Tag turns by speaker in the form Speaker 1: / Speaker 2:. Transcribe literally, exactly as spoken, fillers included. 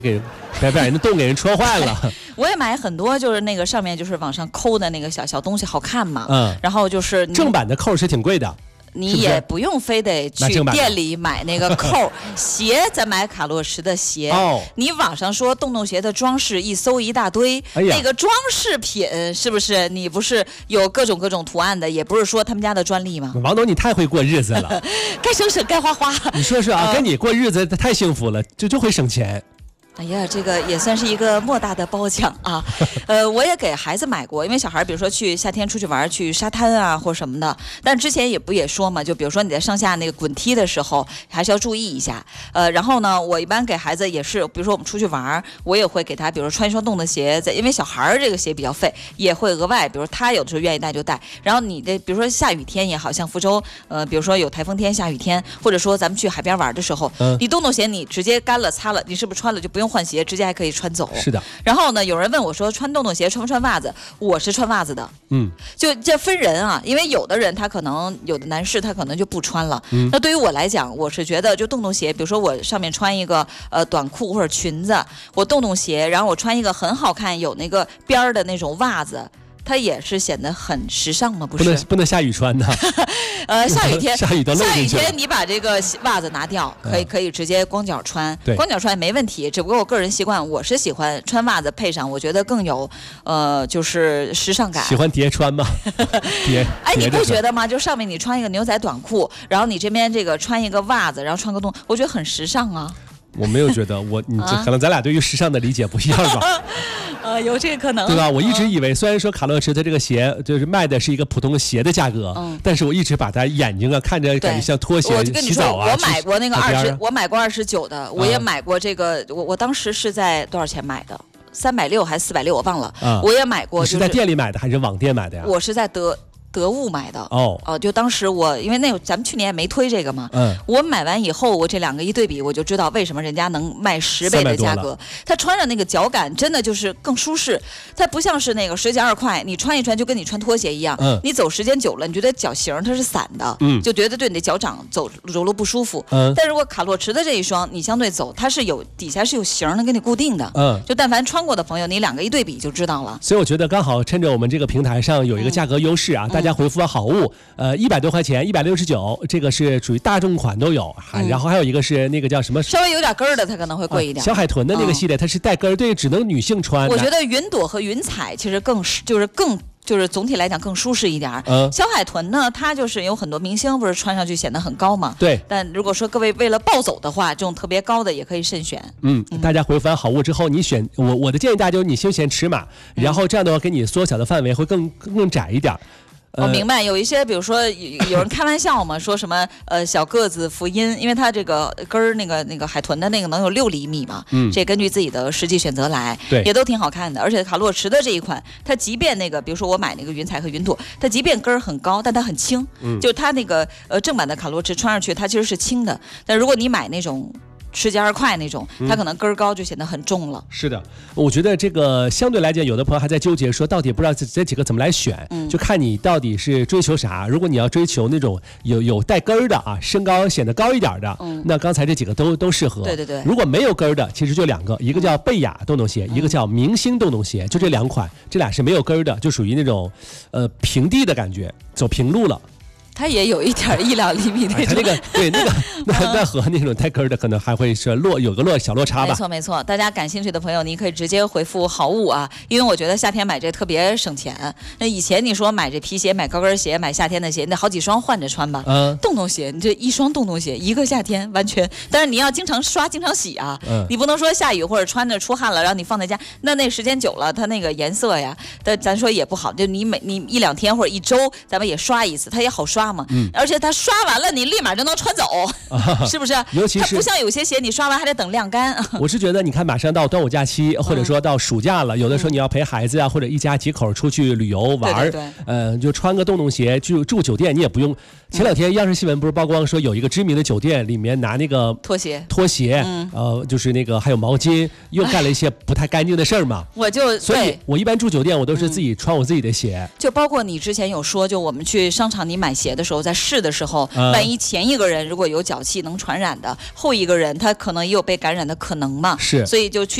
Speaker 1: 给人别把人的洞给人戳坏了。
Speaker 2: 我也买很多，就是那个上面就是往上抠的那个小小东西，好看嘛。
Speaker 1: 嗯，
Speaker 2: 然后就是
Speaker 1: 正版的扣是挺贵的。
Speaker 2: 你也不用非得去店里买那个扣鞋，咱买卡洛驰的鞋。哦，你网上说洞洞鞋的装饰一搜一大堆，哎、那个装饰品是不是？你不是有各种各种图案的，也不是说他们家的专利吗？
Speaker 1: 王董，你太会过日子了，
Speaker 2: 该省省，该花花。
Speaker 1: 你说说啊，呃、跟你过日子太幸福了，就就会省钱。
Speaker 2: 哎呀，这个也算是一个莫大的褒奖啊！呃，我也给孩子买过，因为小孩比如说去夏天出去玩，去沙滩啊或什么的。但之前也不也说嘛，就比如说你在上下那个滚梯的时候，还是要注意一下。呃，然后呢，我一般给孩子也是，比如说我们出去玩，我也会给他，比如说穿一双洞的鞋子，因为小孩这个鞋比较费，也会额外，比如他有的时候愿意带就带。然后你的，比如说下雨天也好，像福州，呃，比如说有台风天、下雨天，或者说咱们去海边玩的时候，嗯、你洞洞鞋你直接干了擦了，你是不是穿了就不用换鞋，直接还可以穿走。
Speaker 1: 是的。
Speaker 2: 然后呢，有人问我说穿洞洞鞋穿不穿袜子？我是穿袜子的。嗯，就这分人啊，因为有的人他可能有的男士他可能就不穿了。嗯，那对于我来讲，我是觉得就洞洞鞋，比如说我上面穿一个呃短裤或者裙子，我洞洞鞋，然后我穿一个很好看有那个边儿的那种袜子。它也是显得很时尚吗？不是，
Speaker 1: 不能不能下雨穿的。
Speaker 2: 呃，下雨天，
Speaker 1: 下雨都
Speaker 2: 下雨天你把这个袜子拿掉，可以可以直接光脚穿，
Speaker 1: 对，
Speaker 2: 光脚穿没问题。只不过我个人习惯，我是喜欢穿袜子配上，我觉得更有呃就是时尚感。
Speaker 1: 喜欢叠穿吗？叠。
Speaker 2: 哎，你不觉得吗？就上面你穿一个牛仔短裤，然后你这边这个穿一个袜子，然后穿个洞，我觉得很时尚啊。
Speaker 1: 我没有觉得，我你这可能咱俩对于时尚的理解不一样吧？
Speaker 2: 呃，有这个可能，
Speaker 1: 对吧？我一直以为，虽然说卡洛驰的这个鞋就是卖的是一个普通鞋的价格，嗯，但是我一直把它眼睛啊看着感觉像拖鞋、洗澡啊。
Speaker 2: 我买过那个二十，我买过二十九的，我也买过这个，我我当时是在多少钱买的？三百六还是四百六？我忘了。嗯，我也买过。
Speaker 1: 你是在店里买的还是网店买的呀？
Speaker 2: 我是在德。得物买的哦哦、呃，就当时我因为那咱们去年也没推这个嘛，嗯，我买完以后，我这两个一对比，我就知道为什么人家能卖十倍的价格。它穿上那个脚感真的就是更舒适，它不像是那个十几二块，你穿一穿就跟你穿拖鞋一样，嗯，你走时间久了，你觉得脚型它是散的，嗯，就觉得对你的脚掌走走路不舒服，嗯。但如果卡洛驰的这一双，你相对走，它是有底下是有型能给你固定的，嗯，就但凡穿过的朋友，你两个一对比就知道了。
Speaker 1: 所以我觉得刚好趁着我们这个平台上有一个价格优势啊，嗯、大家回复好物，呃，一百多块钱，一百六十九，这个是属于大众款都有，嗯、然后还有一个是那个叫什么，
Speaker 2: 稍微有点跟儿的，它可能会贵一点。
Speaker 1: 啊、小海豚的那个系列，嗯、它是带跟儿，对，只能女性穿的。
Speaker 2: 我觉得云朵和云彩其实更就是更。就是总体来讲更舒适一点。嗯，小海豚呢，它就是有很多明星不是穿上去显得很高嘛。
Speaker 1: 对。
Speaker 2: 但如果说各位为了暴走的话，这种特别高的也可以慎选。
Speaker 1: 嗯，嗯大家回复完好物之后，你选我我的建议大家就是你先选尺码，然后这样的话给你缩小的范围会更更窄一点。
Speaker 2: 我、哦、明白，有一些比如说有人开玩笑嘛，说什么呃小个子福音，因为它这个根儿那个那个海豚的那个能有六厘米嘛，嗯，这根据自己的实际选择来，
Speaker 1: 对，
Speaker 2: 也都挺好看的。而且卡洛驰的这一款，它即便那个比如说我买那个云彩和云朵，它即便根儿很高，但它很轻，嗯，就它那个呃正版的卡洛驰穿上去它其实是轻的，但如果你买那种。十几二块那种，它可能根儿高就显得很重了。
Speaker 1: 是的，我觉得这个相对来讲，有的朋友还在纠结说，到底不知道这这几个怎么来选，嗯、就看你到底是追求啥。如果你要追求那种有有带根儿的啊，身高显得高一点的，嗯、那刚才这几个都都适合。
Speaker 2: 对对对。
Speaker 1: 如果没有根儿的，其实就两个，一个叫贝雅洞洞鞋，嗯、一个叫明星洞洞鞋，就这两款，这俩是没有根儿的，就属于那种呃平地的感觉，走平路了。
Speaker 2: 它也有一点一两厘米那种，
Speaker 1: 它那个对那个那那和那种带根的可能还会是落有个落小落差吧。
Speaker 2: 没错没错，大家感兴趣的朋友，你可以直接回复好物啊，因为我觉得夏天买这特别省钱。那以前你说买这皮鞋、买高跟鞋、买夏天的鞋，那好几双换着穿吧。嗯，洞洞鞋，你这一双洞洞鞋，一个夏天完全。但是你要经常刷、经常洗啊，嗯、你不能说下雨或者穿着出汗了，然后你放在家，那那时间久了，它那个颜色呀，但咱说也不好。就你每你一两天或者一周，咱们也刷一次，它也好刷。嗯，而且它刷完了，你立马就能穿走，啊、是不是？
Speaker 1: 尤其是
Speaker 2: 它不像有些鞋，你刷完还得等晾干。
Speaker 1: 我是觉得，你看，马上到端午假期，或者说到暑假了，嗯、有的时候你要陪孩子啊，或者一家几口出去旅游玩，对对对呃，就穿个洞洞鞋，住住酒店，你也不用。前两天央视新闻不是曝光说有一个知名的酒店里面拿那个
Speaker 2: 拖鞋，
Speaker 1: 拖鞋，嗯、呃，就是那个还有毛巾，又干了一些不太干净的事儿嘛。
Speaker 2: 我就
Speaker 1: 所以，我一般住酒店，我都是自己穿我自己的鞋。
Speaker 2: 嗯、就包括你之前有说，就我们去商场你买鞋的。 的时候，在试的时候，嗯、万一前一个人如果有脚气能传染的，后一个人他可能也有被感染的可能嘛。
Speaker 1: 是，
Speaker 2: 所以就去。